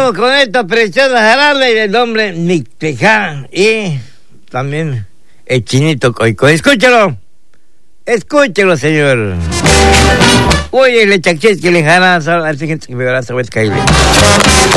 vamos con esta preciosa jarana y el nombre Mictejá y también el Chinito Coico. Escúchalo, señor. Oye, le chachis que le jarana, al siguiente que me verás a ver caíble.